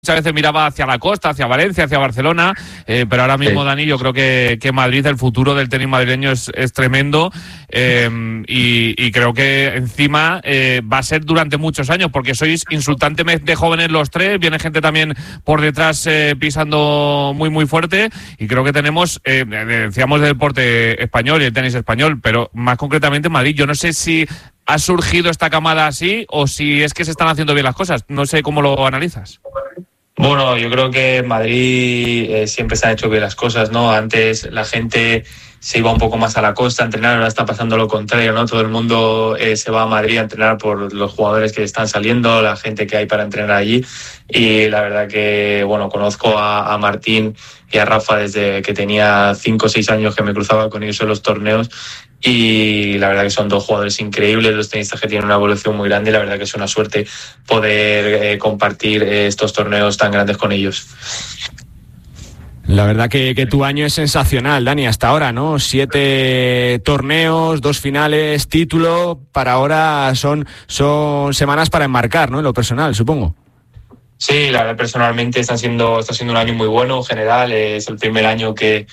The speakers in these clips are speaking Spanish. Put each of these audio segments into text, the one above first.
muchas veces miraba hacia la costa, hacia Valencia, hacia Barcelona, pero ahora mismo, Dani, yo creo que Madrid, el futuro del tenis madrileño es tremendo, y creo que encima va a ser durante muchos años, porque sois insultantemente jóvenes los tres, viene gente también por detrás pisando muy muy fuerte, y creo que tenemos, decíamos del deporte español y el tenis español, pero más concretamente Madrid. Yo no sé si ha surgido esta camada así o si es que se están haciendo bien las cosas, no sé cómo lo analizas. Bueno, yo creo que en Madrid siempre se han hecho bien las cosas, ¿no? Antes la gente se iba un poco más a la costa a entrenar, ahora está pasando lo contrario, ¿no? Todo el mundo se va a Madrid a entrenar por los jugadores que están saliendo, la gente que hay para entrenar allí, y la verdad que, bueno, conozco a Martín y a Rafa desde que tenía 5 o 6 años, que me cruzaba con ellos en los torneos, y la verdad que son dos jugadores increíbles, dos tenistas que tienen una evolución muy grande, y la verdad que es una suerte poder compartir estos torneos tan grandes con ellos. La verdad que tu año es sensacional, Dani, hasta ahora, ¿no? 7 torneos, 2 finales, título. Para ahora son semanas para enmarcar, ¿no? En lo personal, supongo. Sí, la verdad, personalmente está siendo un año muy bueno en general. Es el primer año que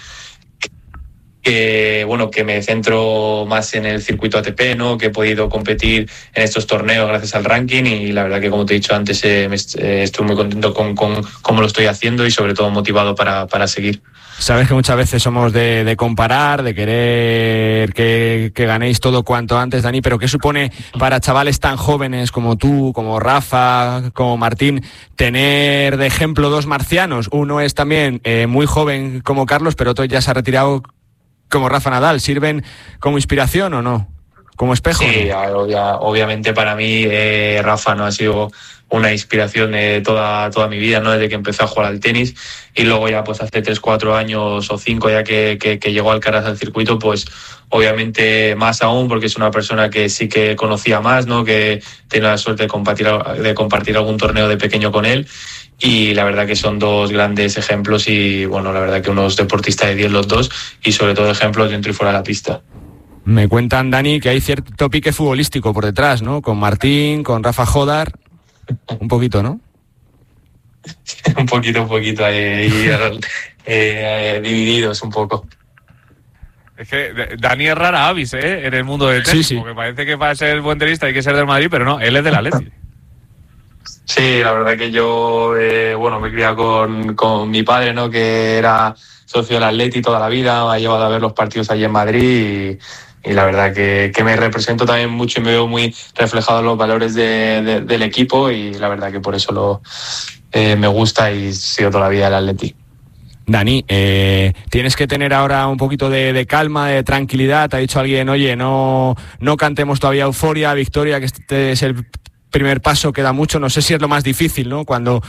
me centro más en el circuito ATP, ¿no? Que he podido competir en estos torneos gracias al ranking, y la verdad que, como te he dicho antes, estoy muy contento con cómo lo estoy haciendo, y sobre todo motivado para seguir. Sabes que muchas veces somos de comparar, de querer que ganéis todo cuanto antes, Dani, pero ¿qué supone para chavales tan jóvenes como tú, como Rafa, como Martín, tener de ejemplo 2 marcianos? Uno es también muy joven como Carlos, pero otro ya se ha retirado como Rafa Nadal. ¿Sirven como inspiración o no? ¿Como espejo? Sí, obviamente para mí Rafa no ha sido una inspiración toda mi vida, ¿no? Desde que empecé a jugar al tenis, y luego ya pues hace 3-4 años o 5 ya que llegó Alcaraz al circuito, pues obviamente más aún, porque es una persona que sí que conocía más, ¿no? Que tenía la suerte de compartir algún torneo de pequeño con él. Y la verdad que son 2 grandes ejemplos, y bueno, la verdad que unos deportistas de 10 los dos, y sobre todo ejemplos dentro y fuera de la pista. Me cuentan, Dani, que hay cierto pique futbolístico por detrás, ¿no? Con Martín, con Rafa Jodar, un poquito, ¿no? un poquito divididos un poco. Es que Dani es rara avis, en el mundo del tenis, sí. Porque parece que para ser buen tenista hay que ser del Madrid, pero no, él es del Atleti. Sí, la verdad que yo me he criado con mi padre, ¿no? Que era socio del Atleti toda la vida, me ha llevado a ver los partidos allí en Madrid, y la verdad que me represento también mucho y me veo muy reflejado en los valores del equipo, y la verdad que por eso me gusta y sigo toda la vida el Atleti. Dani, tienes que tener ahora un poquito de calma, de tranquilidad. Te ha dicho alguien, oye, no cantemos todavía euforia, victoria, que este es el primer paso, queda mucho. No sé si es lo más difícil, ¿no? Cuando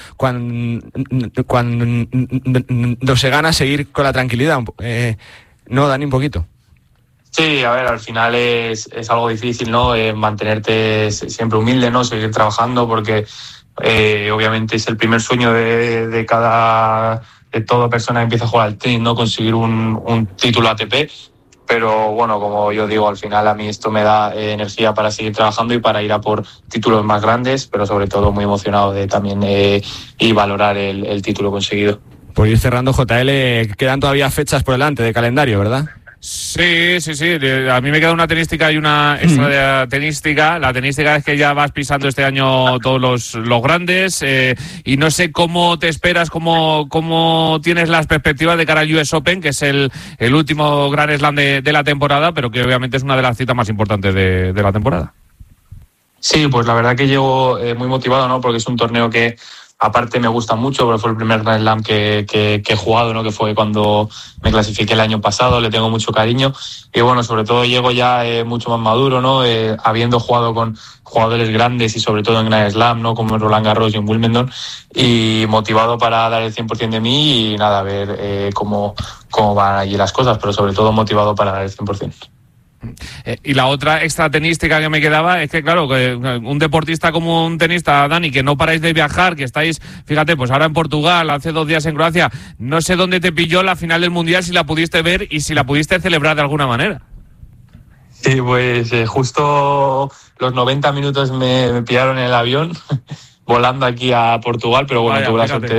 se gana, seguir con la tranquilidad. ¿No, Dani, un poquito? Sí, a ver, al final es algo difícil, ¿no? Mantenerte siempre humilde, ¿no? Seguir trabajando, porque obviamente es el primer sueño de toda persona que empieza a jugar al tenis, ¿no? Conseguir un título ATP. Pero bueno, como yo digo, al final a mí esto me da energía para seguir trabajando y para ir a por títulos más grandes, pero sobre todo muy emocionado de también y valorar el título conseguido. Por ir cerrando, JL, quedan todavía fechas por delante de calendario, ¿verdad? Sí. A mí me queda una tenística y una extra tenística. La tenística es que ya vas pisando este año todos los grandes, y no sé cómo te esperas, cómo tienes las perspectivas de cara al US Open, que es el último Grand Slam de la temporada, pero que obviamente es una de las citas más importantes de la temporada. Sí, pues la verdad que llego muy motivado, ¿no? Porque es un torneo que aparte me gusta mucho, porque fue el primer Grand Slam que he jugado, ¿no? Que fue cuando me clasifiqué el año pasado, le tengo mucho cariño. Y bueno, sobre todo llego ya mucho más maduro, ¿no? Habiendo jugado con jugadores grandes y sobre todo en Grand Slam, ¿no? Como en Roland Garros y en Wimbledon, y motivado para dar el 100% de mí y nada, a ver cómo van allí las cosas, pero sobre todo motivado para dar el 100%. Y la otra extra tenística que me quedaba es que, claro, que un deportista como un tenista, Dani, que no paráis de viajar, que estáis, fíjate, pues ahora en Portugal, hace 2 días en Croacia, no sé dónde te pilló la final del Mundial, si la pudiste ver y si la pudiste celebrar de alguna manera. Sí, pues justo los 90 minutos me pillaron en el avión. volando aquí a Portugal, pero bueno, Vaya, tuve la fíjate. suerte